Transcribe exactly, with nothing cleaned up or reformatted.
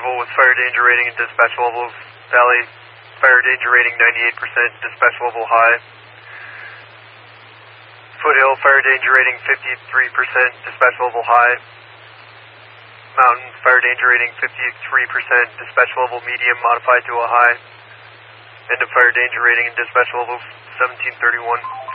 level with fire danger rating and dispatch levels. Valley, fire danger rating ninety-eight percent, dispatch level high. Foothill, fire danger rating fifty-three percent, dispatch level high. Mountain, fire danger rating fifty-three percent, dispatch level medium modified to a high. End of fire danger rating and dispatch levels seventeen thirty-one.